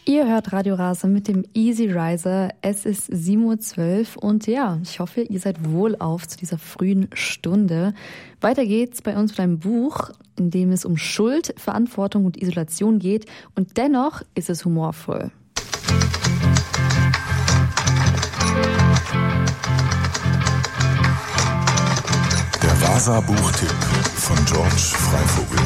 Ihr hört Radio Rasa mit dem Easy Riser. Es ist 7:12 Uhr und ja, ich hoffe, ihr seid wohlauf zu dieser frühen Stunde. Weiter geht's bei uns mit einem Buch, in dem es um Schuld, Verantwortung und Isolation geht und dennoch ist es humorvoll. Der Rasa-Buchtipp von George Freivogel.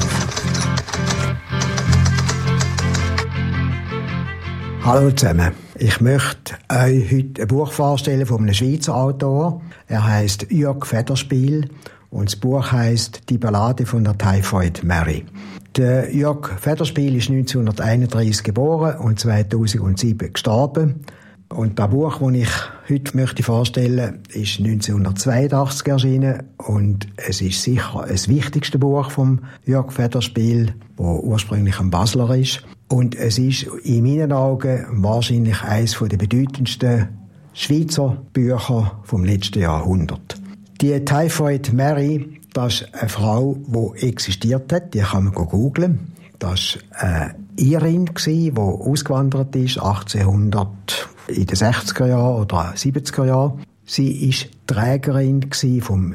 Hallo zusammen. Ich möchte euch heute ein Buch vorstellen von einem Schweizer Autor. Er heisst Jörg Federspiel und das Buch heisst Die Ballade von der Typhoid Mary. Der Jörg Federspiel ist 1931 geboren und 2007 gestorben. Und das Buch, das ich heute möchte vorstellen, ist 1982 erschienen und es ist sicher das wichtigste Buch vom Jörg Federspiel, das ursprünglich ein Basler ist. Und es ist in meinen Augen wahrscheinlich eines der bedeutendsten Schweizer Bücher vom letzten Jahrhundert. Die Typhoid Mary, das ist eine Frau, die existiert hat, die kann man googlen. Das war eine Irin, die ausgewandert ist, 1800 in den 60er Jahren oder 70er Jahren. Sie war Trägerin vom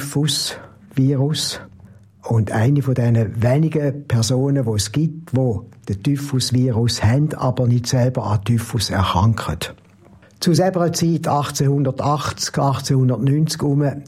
Typhus-Virus und eine von diesen wenigen Personen, die es gibt, die den Typhus-Virus haben, aber nicht selber an Typhus erkranken. Zu selber Zeit, 1880, 1890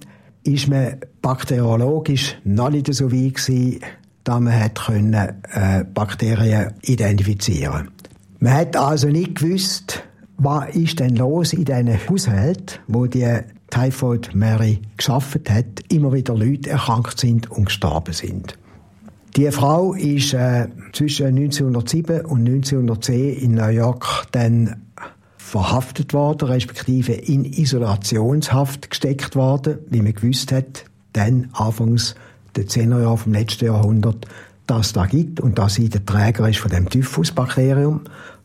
ist man bakteriologisch noch nicht so weit gewesen, dass man Bakterien identifizieren konnte. Man hat also nicht gewusst, was ist denn los in diesen Haushalten, wo die Typhoid Mary geschaffen hat, immer wieder Leute erkrankt sind und gestorben sind. Die Frau ist zwischen 1907 und 1910 in New York dann verhaftet worden, respektive in Isolationshaft gesteckt worden, wie man gewusst hat, dann anfangs der 10er Jahre vom letzten Jahrhundert, dass es da gibt und dass sie der Träger ist von dem Typhus-Bakterium.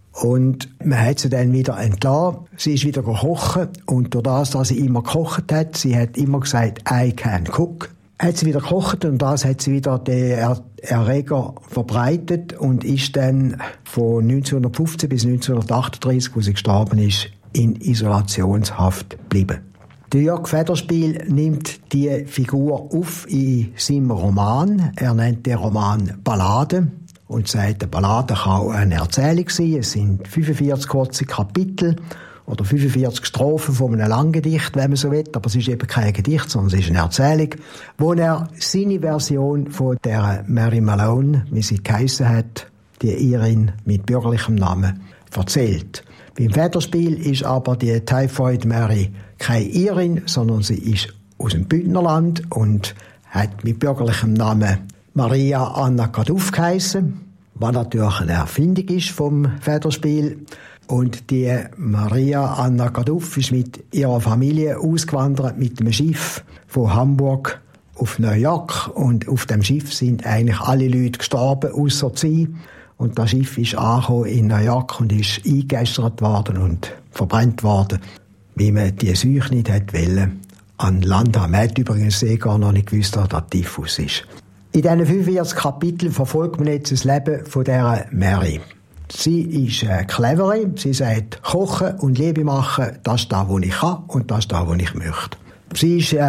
Und man hat sie dann wieder entlassen. Sie ist wieder kochen und durch das, dass sie immer gekocht hat, sie hat immer gesagt, I can cook, hat sie wieder gekocht und das hat sie wieder den Erreger verbreitet und ist dann von 1915 bis 1938, wo sie gestorben ist, in Isolationshaft geblieben. Der Jörg Federspiel nimmt die Figur auf in seinem Roman. Er nennt den Roman Ballade und sagt, eine Ballade kann auch eine Erzählung sein. Es sind 45 kurze Kapitel oder 45 Strophen von einem Langgedicht, wenn man so will. Aber es ist eben kein Gedicht, sondern es ist eine Erzählung, wo er seine Version von der Mary Malone, wie sie geheissen hat, die Irin mit bürgerlichem Namen, erzählt. Beim Federspiel ist aber die Typhoid Mary keine Irin, sondern sie ist aus dem Bündnerland und hat mit bürgerlichem Namen Maria Anna Kaduff geheissen, was natürlich eine Erfindung ist vom Federspiel. Und die Maria Anna Kaduff ist mit ihrer Familie ausgewandert mit dem Schiff von Hamburg auf New York. Und auf dem Schiff sind eigentlich alle Leute gestorben, ausser sie. Und das Schiff ist angekommen in New York und ist eingeäschert worden und verbrannt worden, wie man die Seuche nicht wollen an Land haben. Man hat übrigens gar noch nicht gewusst, dass das Typhus ist. In diesen 45 Kapiteln verfolgt man jetzt das Leben von dieser Mary. Sie ist clever, sie sagt, kochen und Liebe machen, das ist das, was ich kann und das ist das, was ich möchte. Sie ist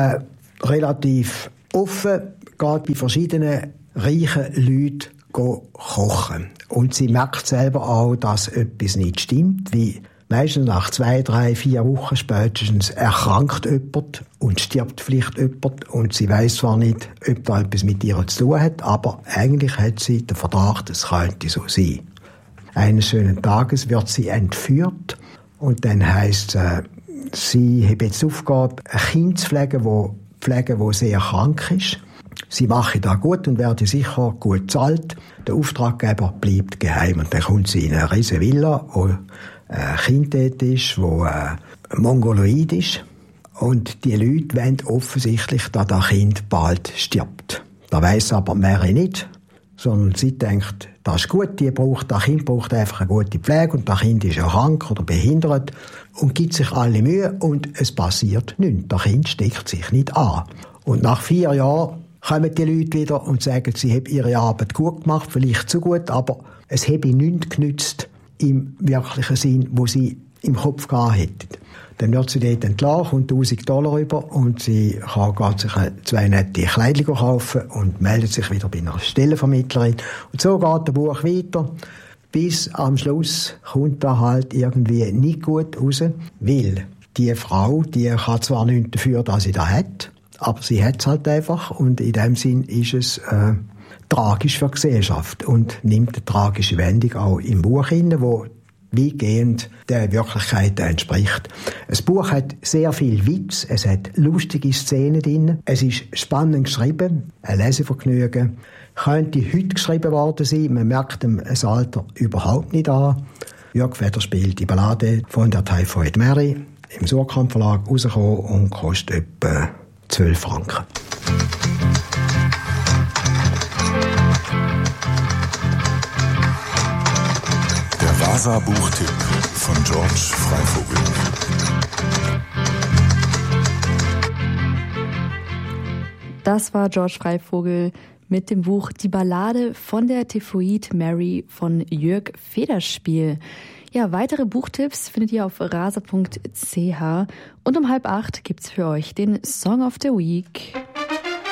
relativ offen, geht bei verschiedenen reichen Leuten kochen. Und sie merkt selber auch, dass etwas nicht stimmt, wie meistens nach 2, 3, 4 Wochen spätestens erkrankt jemand und stirbt vielleicht jemand und sie weiss zwar nicht, ob da etwas mit ihr zu tun hat, aber eigentlich hat sie den Verdacht, es könnte so sein. Eines schönen Tages wird sie entführt und dann heisst es, sie hat jetzt die Aufgabe, ein Kind zu pflegen, das sehr krank ist. Sie machen das gut und werden sicher gut bezahlt. Der Auftraggeber bleibt geheim und dann kommt sie in eine riesige Villa, wo ein Kind dort ist, das mongoloid ist. Und die Leute wollen offensichtlich, dass das Kind bald stirbt. Das weiss aber Mary nicht, sondern sie denkt, das ist gut, das Kind braucht einfach eine gute Pflege und das Kind ist ja krank oder behindert und gibt sich alle Mühe und es passiert nichts. Das Kind steckt sich nicht an. Und nach 4 Jahren kommen die Leute wieder und sagen, sie haben ihre Arbeit gut gemacht, vielleicht zu gut, aber es habe nichts genützt, im wirklichen Sinn, wo sie im Kopf gehabt hätten. Dann wird sie dort entlassen, kommt $1,000 über und sie geht sich 2 nette Kleidchen kaufen und meldet sich wieder bei einer Stellenvermittlerin. Und so geht das Buch weiter, bis am Schluss kommt da halt irgendwie nicht gut raus, weil die Frau, die kann zwar nichts dafür, dass sie das hat, aber sie hat es halt einfach und in dem Sinn ist es tragisch für die Gesellschaft und nimmt eine tragische Wendung auch im Buch hinein, wo weitgehend der Wirklichkeit entspricht. Das Buch hat sehr viel Witz, es hat lustige Szenen drin, es ist spannend geschrieben, ein Lesevergnügen. Könnte heute geschrieben worden sein, man merkt dem das Alter überhaupt nicht an. Jörg Federspiel, die Ballade von der Typhoid Mary, im Surkamp Verlag rausgekommen und kostet etwa 12 Franken. Der Vasa-Buchtipp von George Freivogel. Das war George Freivogel mit dem Buch Die Ballade von der Typhoid Mary von Jörg Federspiel. Ja, weitere Buchtipps findet ihr auf rasa.ch und um 7:30 gibt's für euch den Song of the Week.